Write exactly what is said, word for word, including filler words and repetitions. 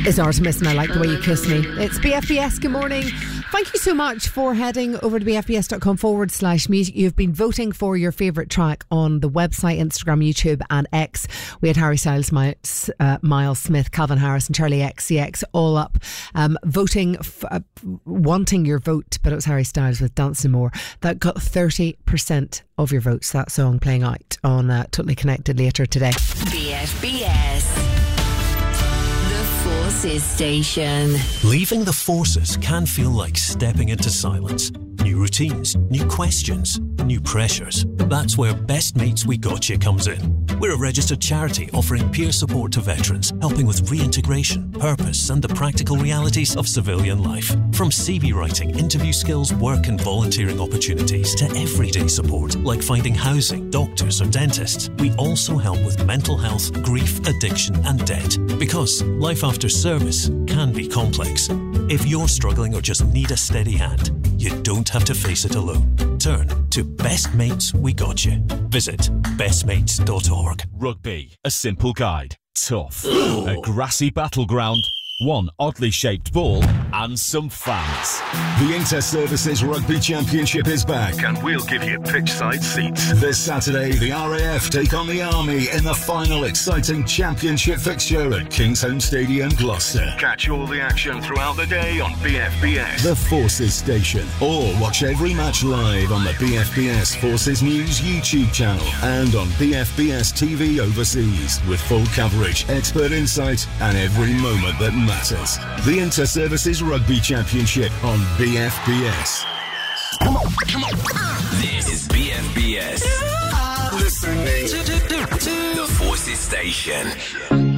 Is Artemis and I Like the Way You Kiss Me. It's B F B S. Good morning. Thank you so much for heading over to bfbs.com forward slash music. You've been voting for your favourite track on the website, Instagram, YouTube and X. We had Harry Styles, Miles, uh, Miles Smith, Calvin Harris and Charlie X C X all up um, voting, f- uh, wanting your vote, but it was Harry Styles with Dancing More. That got thirty percent of your votes, that song playing out on uh, Totally Connected later today. B F B S. Forces Station. Leaving the forces can feel like stepping into silence. New routines, new questions, new pressures. That's where Best Mates We Got You comes in. We're a registered charity offering peer support to veterans, helping with reintegration, purpose and the practical realities of civilian life. From C V writing, interview skills, work and volunteering opportunities to everyday support like finding housing, doctors or dentists. We also help with mental health, grief, addiction and debt. Because life after service can be complex. If you're struggling or just need a steady hand, you don't have to face it alone. Turn to Best Mates We Got You. Visit best mates dot org. Rugby, a simple guide. Tough. A grassy battleground. One oddly shaped ball and some fans. The Inter-Services Rugby Championship is back and we'll give you pitchside seats. This Saturday, the R A F take on the Army in the final exciting championship fixture at Kingsholm Stadium, Gloucester. Catch all the action throughout the day on B F B S, the Forces Station, or watch every match live on the B F B S Forces News YouTube channel and on B F B S T V overseas with full coverage, expert insight and every moment that matters. The Inter-Services Rugby Championship on B F B S. Come on, come on. This is B F B S. Listening to the Forces Station.